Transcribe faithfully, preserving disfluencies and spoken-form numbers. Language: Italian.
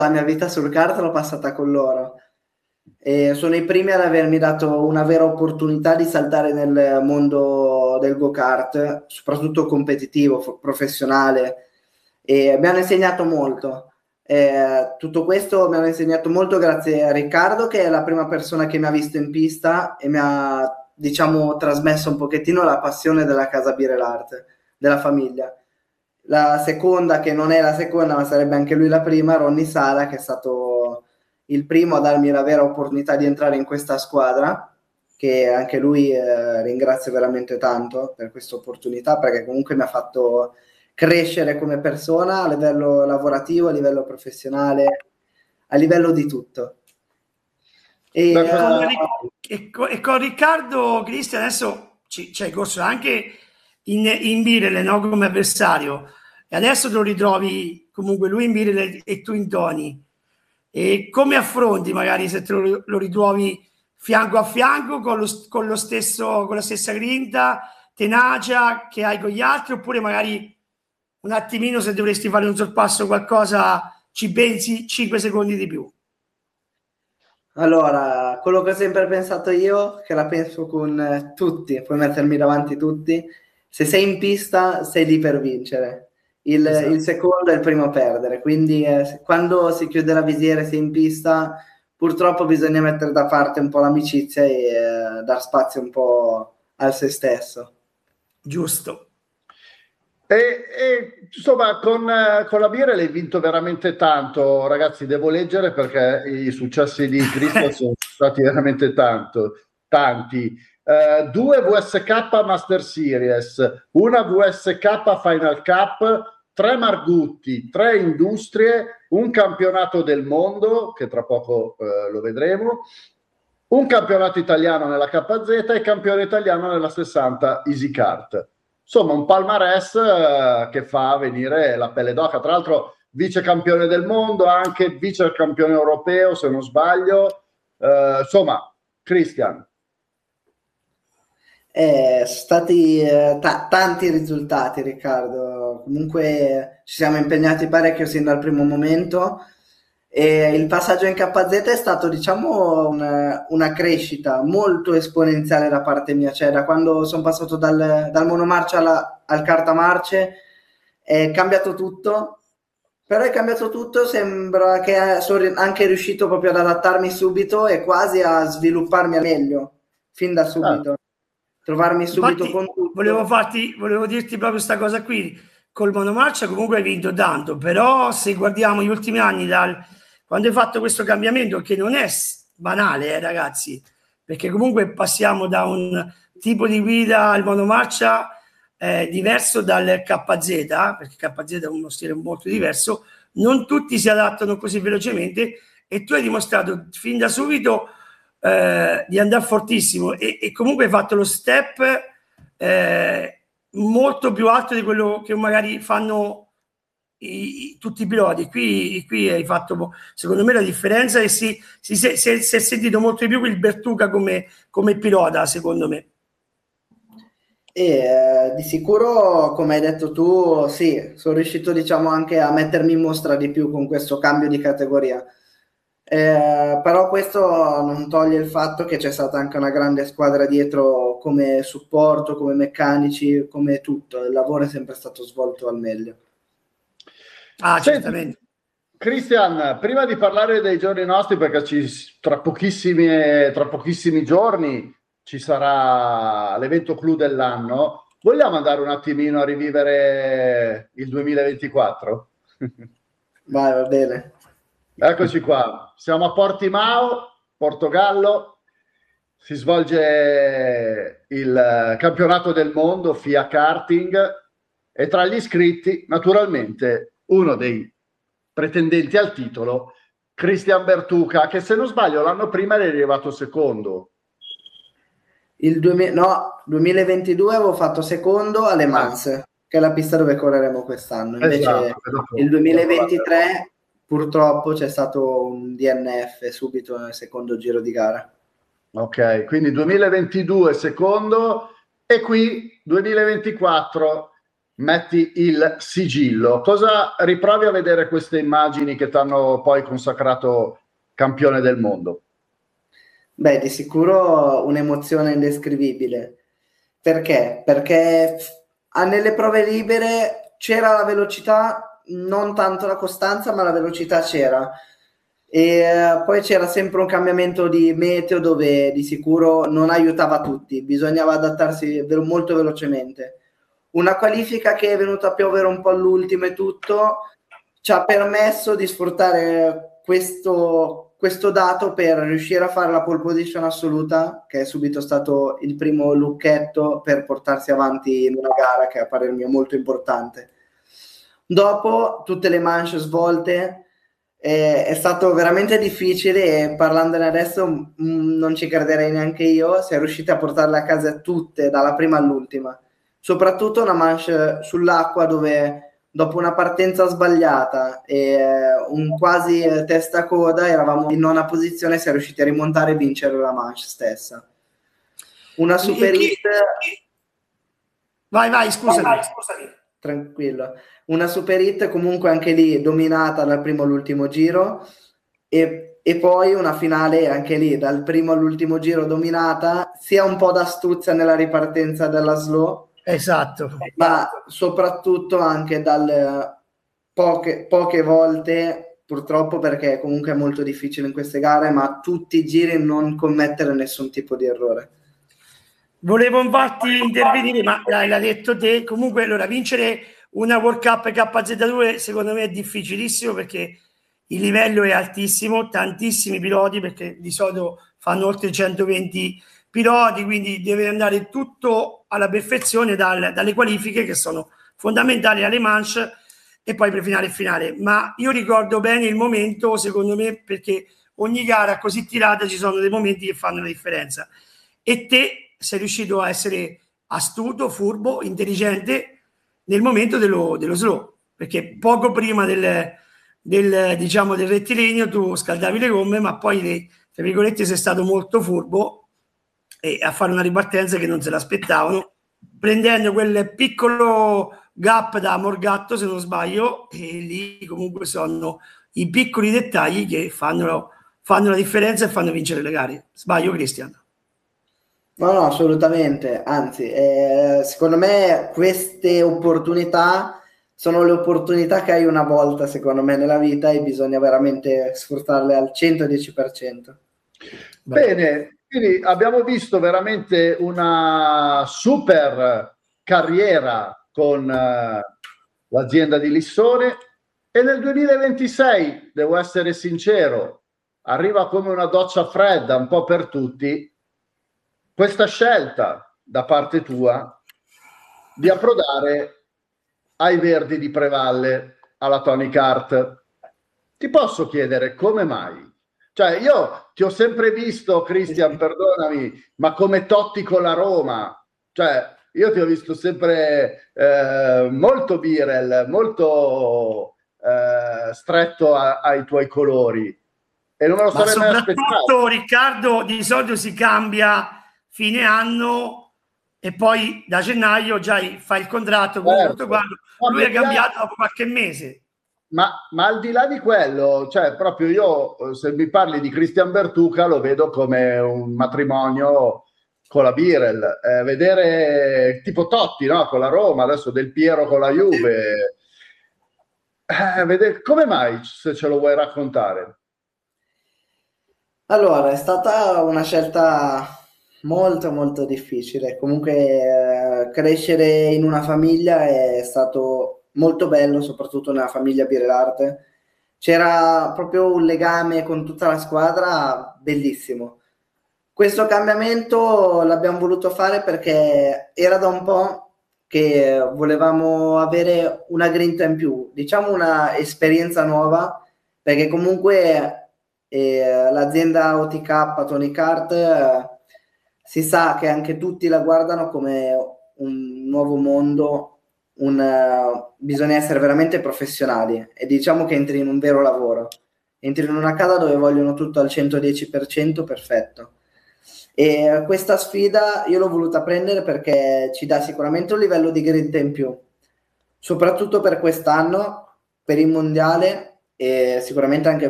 la mia vita sul kart l'ho passata con loro. E sono i primi ad avermi dato una vera opportunità di saltare nel mondo del go-kart, soprattutto competitivo, professionale, e mi hanno insegnato molto. Eh, tutto questo mi hanno insegnato molto grazie a Riccardo, che è la prima persona che mi ha visto in pista e mi ha, diciamo, trasmesso un pochettino la passione della casa Birre l'Arte, della famiglia. La seconda, che non è la seconda ma sarebbe anche lui la prima, Ronny Sala, che è stato il primo a darmi la vera opportunità di entrare in questa squadra, che anche lui eh, ringrazio veramente tanto per questa opportunità, perché comunque mi ha fatto crescere come persona a livello lavorativo, a livello professionale, a livello di tutto. E, e, con, e, con, e con Riccardo, Cristian, adesso ci, ci hai corso anche in, in Birele, no? Come avversario, e adesso te lo ritrovi comunque lui in Birele e tu in Tony. E come affronti magari se te lo, lo ritrovi fianco a fianco con, lo, con, lo stesso, con la stessa grinta, tenacia che hai con gli altri, oppure magari un attimino se dovresti fare un sorpasso qualcosa ci pensi cinque secondi di più? Allora, quello che ho sempre pensato io, che la penso con tutti, puoi mettermi davanti tutti, se sei in pista sei lì per vincere. Il, esatto. Il secondo è il primo a perdere, quindi eh, quando si chiude la visiera e si è in pista, purtroppo bisogna mettere da parte un po' l'amicizia e eh, dar spazio un po' al se stesso. Giusto. E, e insomma con, con la Birre l'hai vinto veramente tanto, ragazzi. Devo leggere perché i successi di Cristian sono stati veramente tanto, tanti. Uh, due V S K Master Series, una V S K Final Cup, tre Margutti, tre Industrie, un campionato del mondo, che tra poco uh, lo vedremo, un campionato italiano nella K Z e campione italiano nella sessanta Easy Kart. Insomma, un palmarès uh, che fa venire la pelle d'oca. Tra l'altro vice campione del mondo, anche vice campione europeo, se non sbaglio. Uh, insomma, Cristian. Eh, sono stati eh, ta- tanti risultati, Riccardo. Comunque ci siamo impegnati parecchio sin dal primo momento e il passaggio in K Z è stato, diciamo, una, una crescita molto esponenziale da parte mia, cioè da quando sono passato dal, dal monomarcia alla, al cartamarce è cambiato tutto, però è cambiato tutto, sembra che sono anche riuscito proprio ad adattarmi subito e quasi a svilupparmi al meglio, fin da subito. Ah. Trovarmi subito Infatti, con tutto. Volevo, farti, volevo dirti proprio questa cosa qui, col monomarcia comunque hai vinto tanto, però se guardiamo gli ultimi anni, dal, quando hai fatto questo cambiamento, che non è banale, eh, ragazzi, perché comunque passiamo da un tipo di guida al monomarcia eh, diverso dal K Z, perché K Z è uno stile molto diverso, non tutti si adattano così velocemente e tu hai dimostrato fin da subito Eh, di andare fortissimo e, e comunque hai fatto lo step eh, molto più alto di quello che magari fanno i, i, tutti i piloti. Qui, qui hai fatto secondo me la differenza e si, si, si, si, è, si è sentito molto di più il Bertuca come, come pilota, secondo me. E eh, di sicuro, come hai detto tu, sì, sono riuscito, diciamo, anche a mettermi in mostra di più con questo cambio di categoria. Eh, però questo non toglie il fatto che c'è stata anche una grande squadra dietro come supporto, come meccanici, come tutto. Il lavoro è sempre stato svolto al meglio. Ah, certamente. Cristian, prima di parlare dei giorni nostri, perché ci, tra, pochissimi, tra pochissimi giorni ci sarà l'evento clou dell'anno, vogliamo andare un attimino a rivivere il duemilaventiquattro? Vai, va bene. Eccoci qua, siamo a Portimao, Portogallo, si svolge il campionato del mondo F I A Karting e tra gli iscritti naturalmente uno dei pretendenti al titolo, Cristian Bertuca, che se non sbaglio l'anno prima era arrivato secondo. Il duemila, no, duemilaventidue avevo fatto secondo a Le Mans, ah. che è la pista dove correremo quest'anno. Invece esatto, dopo, il duemilaventitré purtroppo c'è stato un D N F subito nel secondo giro di gara. Ok, quindi duemilaventidue secondo e qui duemilaventiquattro metti il sigillo. Cosa riprovi a vedere queste immagini che ti hanno poi consacrato campione del mondo? Beh, di sicuro un'emozione indescrivibile. Perché? Perché ah, nelle prove libere c'era la velocità, non tanto la costanza, ma la velocità c'era. E eh, poi c'era sempre un cambiamento di meteo dove di sicuro non aiutava tutti, bisognava adattarsi ve- molto velocemente. Una qualifica che è venuta a piovere un po' all'ultimo e tutto ci ha permesso di sfruttare questo, questo dato per riuscire a fare la pole position assoluta, che è subito stato il primo lucchetto per portarsi avanti in una gara che a parer mio è molto importante. Dopo tutte le manche svolte eh, è stato veramente difficile e parlandone adesso mh, non ci crederei neanche io, si è riusciti a portarle a casa tutte dalla prima all'ultima, soprattutto una manche sull'acqua dove dopo una partenza sbagliata e un quasi testa coda eravamo in nona posizione, si è riusciti a rimontare e vincere la manche stessa. Una super chi, hit chi... vai vai scusami, vai, vai, scusami. Tranquillo, una super hit comunque anche lì dominata dal primo all'ultimo giro e, e poi una finale anche lì dal primo all'ultimo giro dominata, sia un po' d'astuzia nella ripartenza della slow, esatto, ma soprattutto anche dal poche, poche volte, purtroppo, perché comunque è molto difficile in queste gare, ma tutti i giri non commettere nessun tipo di errore. Volevo infatti intervenire, ma l'hai, l'hai detto te. Comunque, allora, vincere una World Cup K Z due secondo me è difficilissimo perché il livello è altissimo, tantissimi piloti, perché di solito fanno oltre centoventi piloti, quindi deve andare tutto alla perfezione dal, dalle qualifiche che sono fondamentali alle manche e poi per finale e finale. Ma io ricordo bene il momento, secondo me, perché ogni gara così tirata ci sono dei momenti che fanno la differenza. E te sei riuscito a essere astuto, furbo, intelligente nel momento dello, dello slow, perché poco prima del, del, diciamo, del rettilineo tu scaldavi le gomme, ma poi, tra virgolette, sei stato molto furbo e a fare una ripartenza che non se l'aspettavano, prendendo quel piccolo gap da Morgatto, se non sbaglio, e lì comunque sono i piccoli dettagli che fanno, fanno la differenza e fanno vincere le gare. Sbaglio, Cristian? No, no, assolutamente, anzi, eh, secondo me queste opportunità sono le opportunità che hai una volta, secondo me, nella vita e bisogna veramente sfruttarle al centodieci per cento. Bene, quindi abbiamo visto veramente una super carriera con uh, l'azienda di Lissone e nel duemilaventisei, devo essere sincero, arriva come una doccia fredda un po' per tutti questa scelta da parte tua di approdare ai Verdi di Prevalle, alla Tony Kart. Ti posso chiedere come mai? Cioè, io ti ho sempre visto, Cristian, perdonami, ma come Totti con la Roma. Cioè, io ti ho visto sempre eh, molto Birel, molto eh, stretto a, ai tuoi colori. E non me lo ma sarei mai aspettato. Soprattutto, Riccardo, di solito si cambia fine anno e poi da gennaio già fa il contratto. Certo. Lui è cambiato dopo qualche mese. Ma, ma al di là di quello, cioè proprio io, se mi parli di Christian Bertuca, lo vedo come un matrimonio con la Birel. Eh, vedere tipo Totti, no? Con la Roma, adesso Del Piero con la Juve. Eh, vedere, come mai, se ce lo vuoi raccontare? Allora, è stata una scelta molto molto difficile. Comunque eh, crescere in una famiglia è stato molto bello, soprattutto nella famiglia Birelarte. C'era proprio un legame con tutta la squadra bellissimo. Questo cambiamento l'abbiamo voluto fare perché era da un po' che volevamo avere una grinta in più, diciamo una esperienza nuova, perché comunque e l'azienda O T K Tony Kart eh, si sa che anche tutti la guardano come un nuovo mondo, un, uh, bisogna essere veramente professionali e diciamo che entri in un vero lavoro, entri in una casa dove vogliono tutto al centodieci per cento perfetto e questa sfida io l'ho voluta prendere perché ci dà sicuramente un livello di grinta in più, soprattutto per quest'anno, per il mondiale e sicuramente anche